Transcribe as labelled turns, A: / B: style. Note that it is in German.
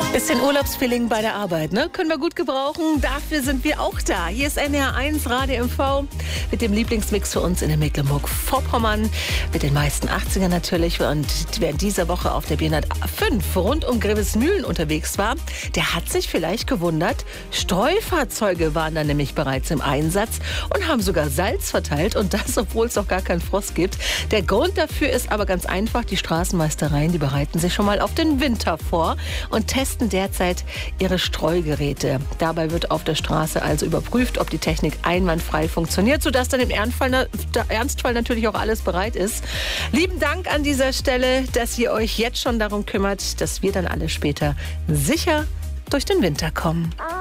A: Bisschen Urlaubsfeeling bei der Arbeit, ne? Können wir gut gebrauchen. Dafür sind wir auch da. Hier ist NDR1 Radio MV mit dem Lieblingsmix für uns in der Mecklenburg-Vorpommern. Mit den meisten 80er natürlich. Und wer in dieser Woche auf der B105 rund um Grevesmühlen unterwegs war, der hat sich vielleicht gewundert. Streufahrzeuge waren da nämlich bereits im Einsatz und haben sogar Salz verteilt. Und das, obwohl es doch gar keinen Frost gibt. Der Grund dafür ist aber ganz einfach. Die Straßenmeistereien, die bereiten sich schon mal auf den Winter vor und testen derzeit ihre Streugeräte. Dabei wird auf der Straße also überprüft, ob die Technik einwandfrei funktioniert, sodass dann im Ernstfall natürlich auch alles bereit ist. Lieben Dank an dieser Stelle, dass ihr euch jetzt schon darum kümmert, dass wir dann alle später sicher durch den Winter kommen.